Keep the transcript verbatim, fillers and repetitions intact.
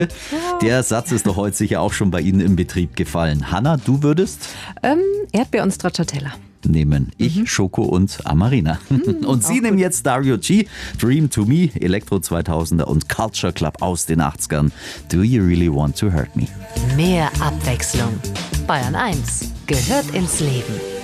Der Satz ist doch heute sicher auch schon bei Ihnen im Betrieb gefallen. Hanna, du würdest? Ähm, Erdbeer und Stracciatella. Nehmen ich mhm. Schoko und Amarina. Mhm, und Sie nehmen gut. Jetzt Dario G, Dream to Me, Elektro zweitausender und Culture Club aus den achtzigern. Do you really want to hurt me? Mehr Abwechslung. Bayern eins gehört ins Leben.